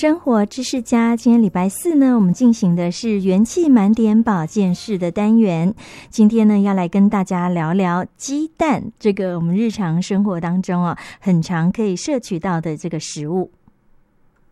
生活知识家，今天礼拜四呢，我们进行的是元气满点保健室的单元。今天呢，要来跟大家聊聊鸡蛋，这个我们日常生活当中很常可以摄取到的这个食物。